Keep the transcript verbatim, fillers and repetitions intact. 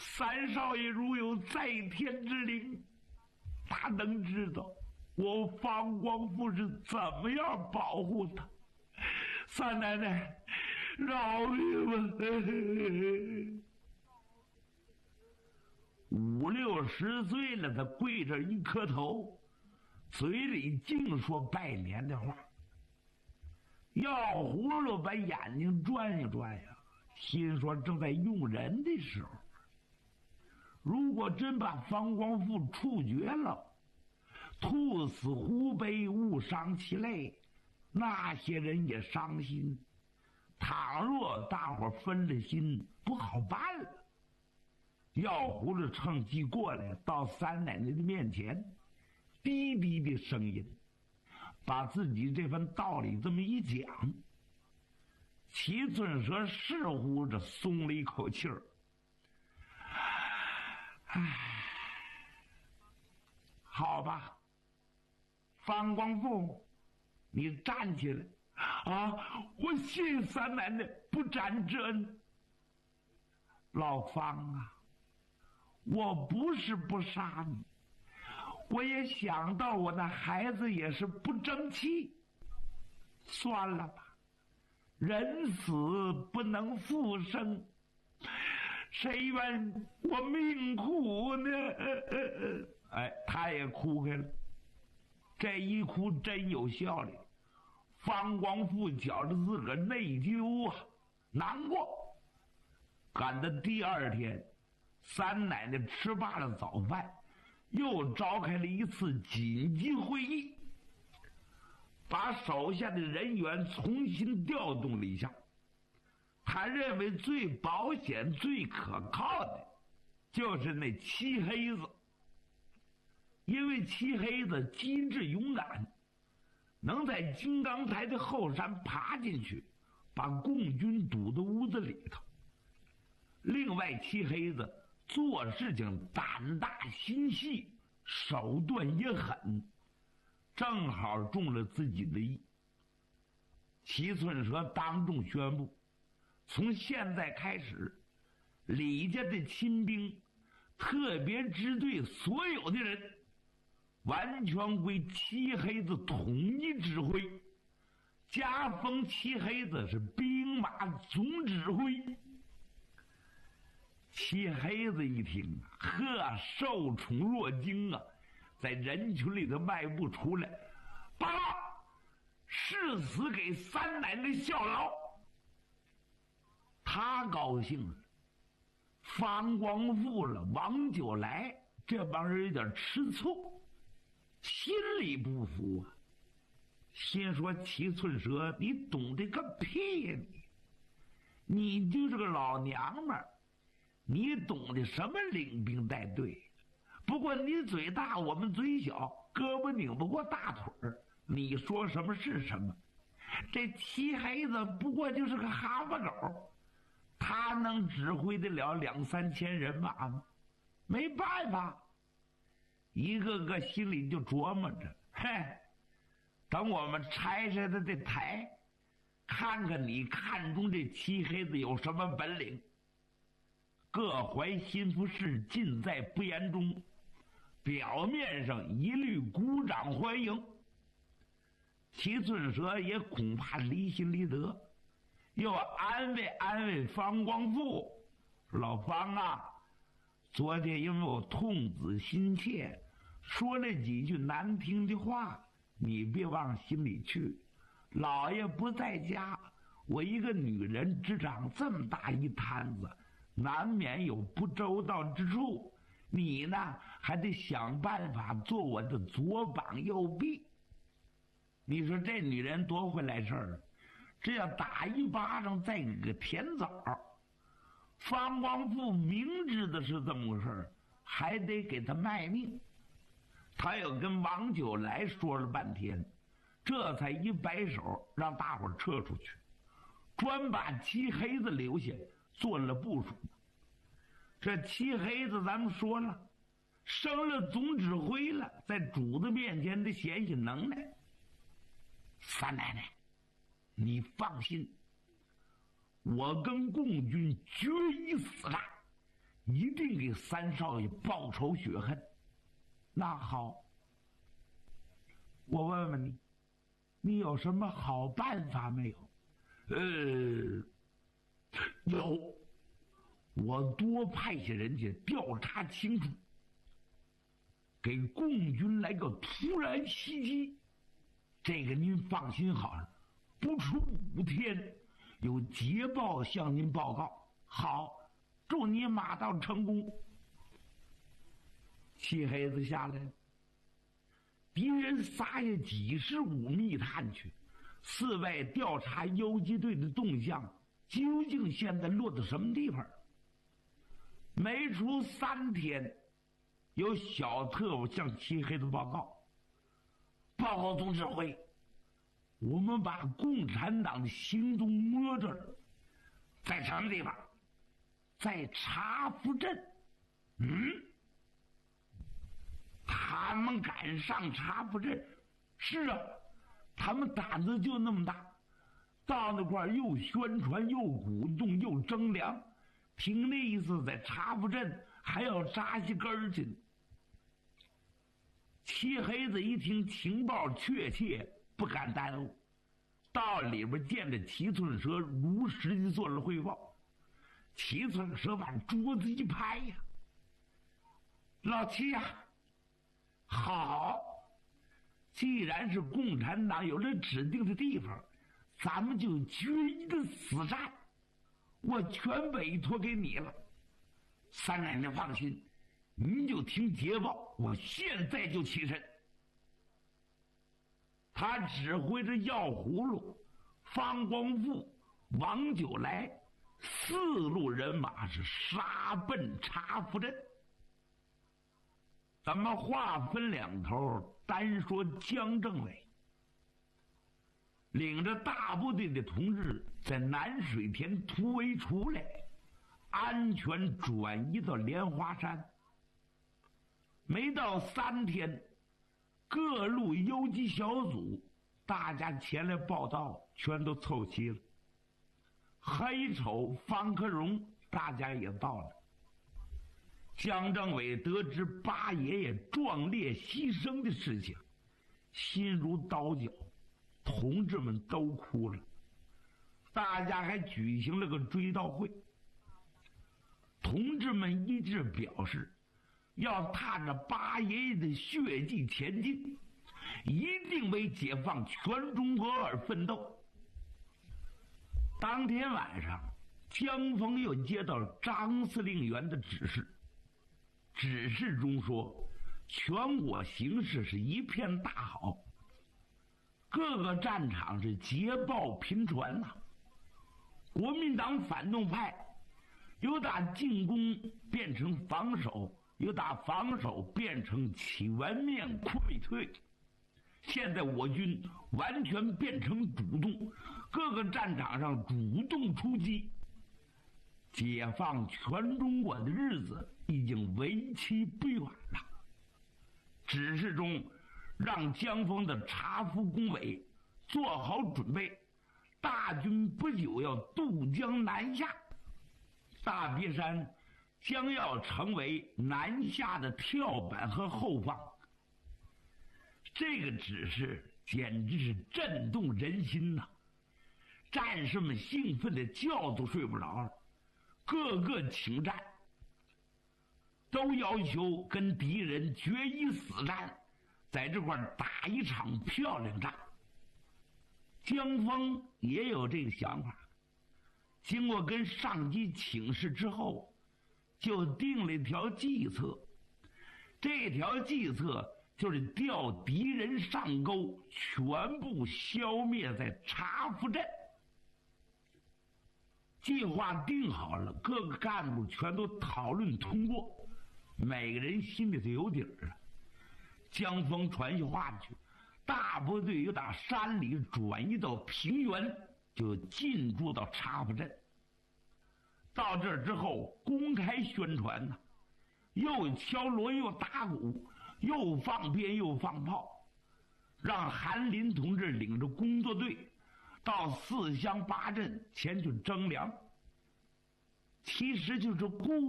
三少爷如有在天之灵，他能知道我方光父是怎么样保护他。三奶奶，饶命吧！五六十岁了，他跪着一磕头，嘴里净说拜年的话。药葫芦把眼睛转一转呀，心说正在用人的时候，如果真把方光复处决了，兔死狐悲，误伤其类，那些人也伤心。倘若大伙分了心，不好办了。药葫芦趁机过来，到三奶奶的面前，低低的声音把自己这份道理这么一讲。齐尊蛇似乎着松了一口气儿，唉，好吧，方光复，你站起来啊！我信三奶奶不沾这恩。老方啊，我不是不杀你，我也想到我那孩子也是不争气，算了吧，人死不能复生，谁愿我命苦呢？哎，他也哭开了，这一哭真有效力。方光复觉着自个儿内疚啊，难过。赶到第二天，三奶奶吃罢了早饭，又召开了一次紧急会议，把手下的人员重新调动了一下。他认为最保险最可靠的就是那漆黑子，因为漆黑子机智勇敢，能在金刚台的后山爬进去，把共军堵到屋子里头。另外，漆黑子做事情胆大心细，手段也狠，正好中了自己的意。齐寸蛇当众宣布，从现在开始，李家的亲兵特别支队所有的人完全归漆黑子统一指挥，加封漆黑子是兵马总指挥。漆黑子一听，呵，受宠若惊啊，在人群里头迈步出来，报告，誓死给三奶奶效劳。他高兴了，方光复了，王九来这帮人有点吃醋，心里不服啊，心说齐寸蛇，你懂这个屁呀你！你就是个老娘们儿，你懂得什么领兵带队？不过你嘴大，我们嘴小，胳膊拧不过大腿儿，你说什么是什么。这漆黑子不过就是个哈巴狗，他能指挥得了两三千人马吗？没办法，一个个心里就琢磨着，嘿，等我们拆下他的台，看看你看中这漆黑子有什么本领。各怀心腹事，尽在不言中，表面上一律鼓掌欢迎。齐寸蛇也恐怕离心离德，又安慰安慰方光复，老方啊，昨天因为我痛子心切，说了几句难听的话，你别往心里去。老爷不在家，我一个女人执掌这么大一摊子，难免有不周到之处，你呢还得想办法做我的左膀右臂。你说这女人多会来事儿，这要打一巴掌再给个甜枣。方光复明知道是这么回事，还得给他卖命。他又跟王九来说了半天，这才一摆手让大伙撤出去，专把漆黑子留下做了部署。这漆黑子咱们说了，升了总指挥了，在主子面前得显显能耐。三奶奶，你放心，我跟共军决一死战， 一定给三少爷报仇雪恨。那好，我问问你，你有什么好办法没有？呃，有，我多派些人去调查清楚，给共军来个突然袭击。这个您放心好了，不出五天，有捷报向您报告。好，祝你马到成功。漆黑子下来了，敌人撒下几十股密探去，四外调查游击队的动向，究竟现在落到什么地方？没出三天，有小特务向漆黑子报告：报告总指挥，我们把共产党的行动摸着了，在什么地方？在查夫镇。嗯，他们敢上查夫镇？是啊，他们胆子就那么大，到那块又宣传又鼓动又征粮，听那意思，在查夫镇还要扎下根儿去。漆黑子一听情报确切，不敢耽误，到里边见着齐寸蛇，如实的做了汇报。齐寸蛇往桌子一拍呀：“老齐呀，好！既然是共产党有了指定的地方，咱们就决一个死战，我全委托给你了。三奶奶放心，您就听捷报，我现在就起身。”他指挥着药葫芦、方光富、王九来四路人马是杀奔查夫镇。咱们话分两头，单说江政委领着大部队的同志在南水田突围出来，安全转移到莲花山。没到三天，各路游击小组大家前来报道，全都凑齐了。黑丑、方克荣大家也到了。江政委得知八爷爷壮烈牺牲的事情，心如刀绞，同志们都哭了。大家还举行了个追悼会，同志们一致表示要踏着八爷爷的血迹前进，一定为解放全中国而奋斗。当天晚上，江峰又接到张司令员的指示，指示中说，全国形势是一片大好，各个战场是捷报频传呐、啊。国民党反动派由打进攻变成防守，由打防守变成全面溃退。现在我军完全变成主动，各个战场上主动出击，解放全中国的日子已经为期不远了。指示中让江峰的察夫工委做好准备，大军不久要渡江南下，大别山将要成为南下的跳板和后方。这个指示简直是震动人心呐、啊！战士们兴奋的觉都睡不着了，个个请战，都要求跟敌人决一死战，在这块打一场漂亮仗。江峰也有这个想法，经过跟上级请示之后，就定了一条计策。这条计策就是调敌人上钩，全部消灭在察夫镇。计划定好了，各个干部全都讨论通过，每个人心里头有底儿啊。江峰传下话去，大部队又打山里转移到平原，就进驻到察夫镇。到这儿之后，公开宣传呐、啊，又敲锣又打鼓，又放鞭又放炮，让韩林同志领着工作队到四乡八镇前去征粮，其实就是故